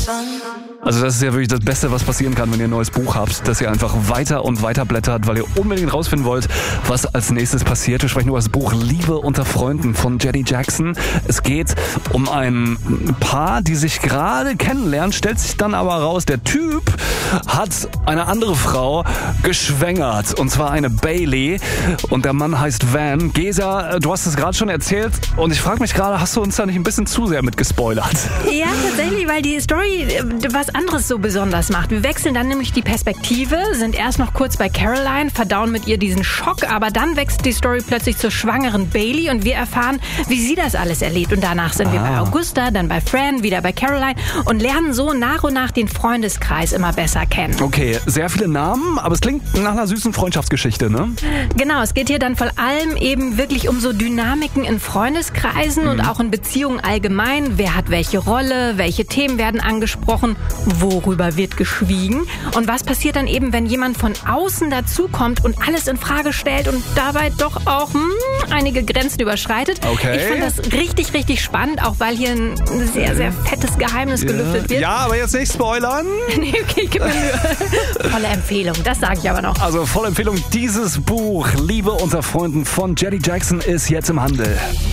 Also das ist ja wirklich das Beste, was passieren kann, wenn ihr ein neues Buch habt, dass ihr einfach weiter und weiter blättert, weil ihr unbedingt rausfinden wollt, was als nächstes passiert. Wir sprechen über das Buch Liebe unter Freunden von Jenny Jackson. Es geht um ein Paar, die sich gerade kennenlernen, stellt sich dann aber raus, der Typ hat eine andere Frau geschwängert, und zwar eine Bailey, und der Mann heißt Van. Gesa, du hast es gerade schon erzählt und ich frage mich gerade, hast du uns da nicht ein bisschen zu sehr mit gespoilert? Ja, tatsächlich, weil die Story was anderes so besonders macht. Wir wechseln dann nämlich die Perspektive, sind erst noch kurz bei Caroline, verdauen mit ihr diesen Schock, aber dann wechselt die Story plötzlich zur schwangeren Bailey und wir erfahren, wie sie das alles erlebt. Und danach sind wir bei Augusta, dann bei Fran, wieder bei Caroline und lernen so nach und nach den Freundeskreis immer besser kennen. Okay, sehr viele Namen, aber es klingt nach einer süßen Freundschaftsgeschichte, ne? Genau, es geht hier dann vor allem eben wirklich um so Dynamiken in Freundeskreisen und auch in Beziehungen allgemein. Wer hat welche Rolle, welche Themen werden angesprochen, worüber wird geschwiegen und was passiert dann eben, wenn jemand von außen dazukommt und alles in Frage stellt und dabei doch auch einige Grenzen überschreitet. Okay. Ich fand das richtig, richtig spannend, auch weil hier ein sehr, sehr fettes Geheimnis gelüftet wird. Ja, aber jetzt nicht spoilern. Nee, okay, gib mir Mühe. Volle Empfehlung, das sage ich aber noch. Also volle Empfehlung, dieses Buch Liebe unter Freunden von Jenny Jackson ist jetzt im Handel.